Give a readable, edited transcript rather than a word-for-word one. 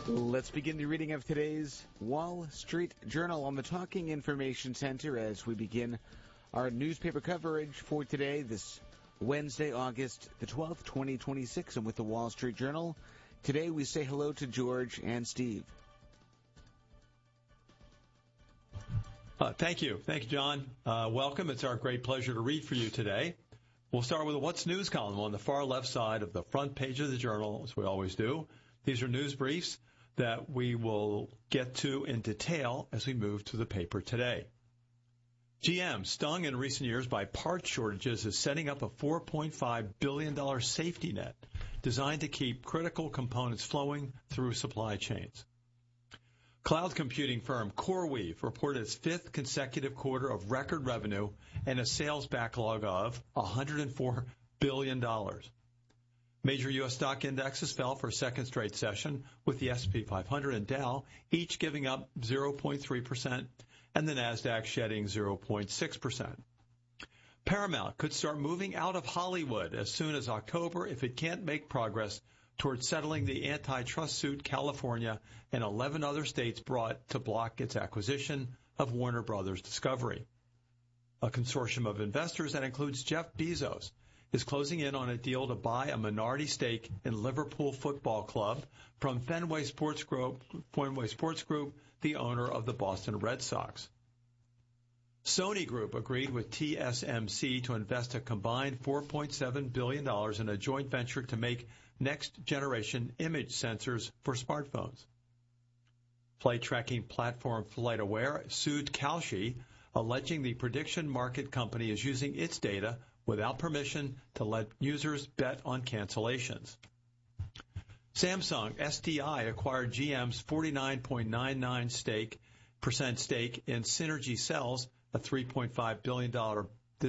Let's begin the reading of today's Wall Street Journal on the Talking Information Center as we begin our newspaper coverage for today, this Wednesday, August the 12th, 2026. And with the Wall Street Journal, today we say hello to George and Steve. Thank you. Thank you, John. Welcome. It's our great pleasure to read for you today. We'll start with a What's News column on the far left side of the front page of the Journal, as we always do. These are news briefs that we will get to in detail as we move to the paper today. GM, stung in recent years by part shortages, is setting up a $4.5 billion safety net designed to keep critical components flowing through supply chains. Cloud computing firm CoreWeave reported its fifth consecutive quarter of record revenue and a sales backlog of $104 billion. Major U.S. stock indexes fell for a second straight session, with the S&P 500 and Dow each giving up 0.3% and the NASDAQ shedding 0.6%. Paramount could start moving out of Hollywood as soon as October if it can't make progress towards settling the antitrust suit California and 11 other states brought to block its acquisition of Warner Brothers Discovery. A consortium of investors that includes Jeff Bezos is closing in on a deal to buy a minority stake in Liverpool Football Club from Fenway Sports Group, the owner of the Boston Red Sox. Sony Group agreed with TSMC to invest a combined $4.7 billion in a joint venture to make next-generation image sensors for smartphones. Flight tracking platform FlightAware sued Kalshi, alleging the prediction market company is using its data without permission to let users bet on cancellations. Samsung SDI acquired GM's 49.99% stake in Synergy Cells, a $3.5 billion